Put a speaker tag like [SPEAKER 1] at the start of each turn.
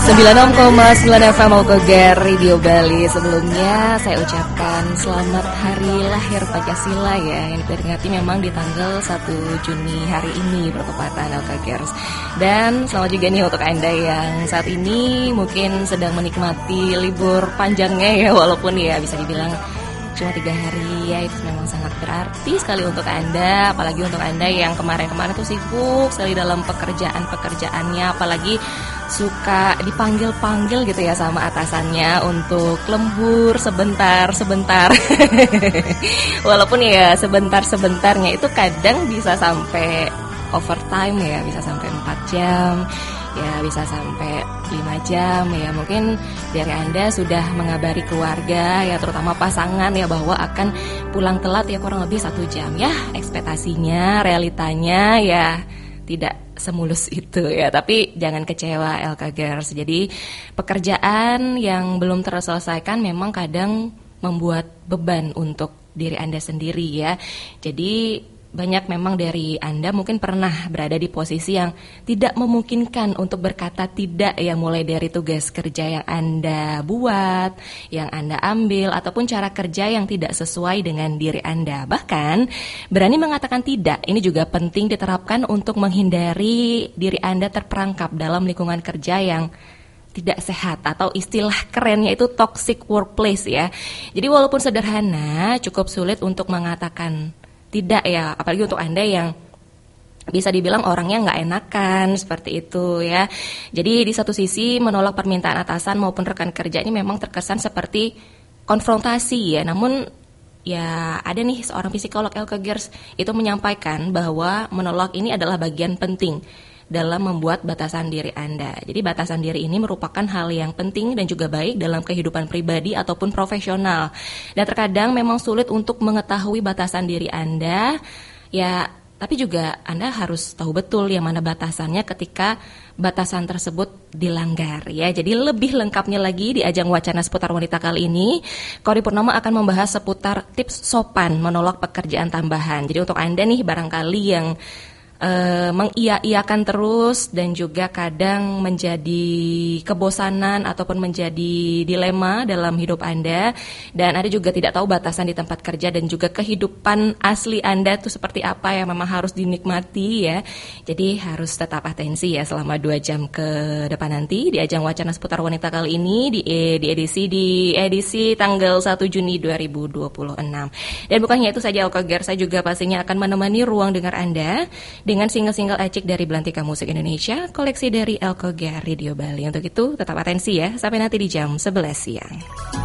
[SPEAKER 1] 96,9 FM Alkogar Radio Bali. Sebelumnya saya ucapkan selamat hari lahir Pancasila ya, yang diperingati memang di tanggal 1 Juni hari ini bertepatan Alkogers. Dan selamat juga nih untuk Anda yang saat ini mungkin sedang menikmati libur panjangnya ya, walaupun ya bisa dibilang cuma 3 hari ya, itu memang sangat berarti sekali untuk Anda. Apalagi untuk Anda yang kemarin-kemarin tuh sibuk sekali dalam pekerjaannya, apalagi suka dipanggil-panggil gitu ya sama atasannya untuk lembur sebentar. Walaupun ya sebentarnya itu kadang bisa sampai overtime ya, bisa sampai 4 jam. Ya bisa sampai 5 jam ya. Mungkin dari Anda sudah mengabari keluarga ya, terutama pasangan ya, bahwa akan pulang telat ya kurang lebih 1 jam ya. Ekspektasinya, realitanya ya tidak semulus itu ya. Tapi jangan kecewa Alkogers. Jadi pekerjaan yang belum terselesaikan memang kadang membuat beban untuk diri Anda sendiri ya. Jadi banyak memang dari Anda mungkin pernah berada di posisi yang tidak memungkinkan untuk berkata tidak ya, mulai dari tugas kerja yang Anda buat, yang Anda ambil, ataupun cara kerja yang tidak sesuai dengan diri Anda. Bahkan berani mengatakan tidak, ini juga penting diterapkan untuk menghindari diri Anda terperangkap dalam lingkungan kerja yang tidak sehat, atau istilah kerennya itu toxic workplace ya. Jadi walaupun sederhana, cukup sulit untuk mengatakan tidak ya, apalagi untuk Anda yang bisa dibilang orangnya nggak enakan seperti itu ya. Jadi di satu sisi menolak permintaan atasan maupun rekan kerja ini memang terkesan seperti konfrontasi ya. Namun ya ada nih seorang psikolog Alkogers itu menyampaikan bahwa menolak ini adalah bagian penting dalam membuat batasan diri Anda. Jadi batasan diri ini merupakan hal yang penting dan juga baik dalam kehidupan pribadi ataupun profesional. Dan terkadang memang sulit untuk mengetahui batasan diri Anda, ya, tapi juga Anda harus tahu betul yang mana batasannya ketika batasan tersebut dilanggar ya. Jadi lebih lengkapnya lagi di ajang wacana seputar wanita kali ini, Kori Purnama akan membahas seputar tips sopan menolak pekerjaan tambahan. Jadi untuk Anda nih barangkali yang mengiya-iyakan terus dan juga kadang menjadi kebosanan ataupun menjadi dilema dalam hidup Anda, dan Anda juga tidak tahu batasan di tempat kerja dan juga kehidupan asli Anda itu seperti apa yang memang harus dinikmati ya. Jadi harus tetap atensi ya selama 2 jam ke depan nanti di ajang wacana seputar wanita kali ini di edisi tanggal 1 Juni 2026. Dan bukan hanya itu saja Alkogers, saya juga pastinya akan menemani ruang dengar Anda dengan single-single acik dari Belantika Musik Indonesia, koleksi dari Alkogar Radio Bali. Untuk itu tetap atensi ya, sampai nanti di jam 11 siang.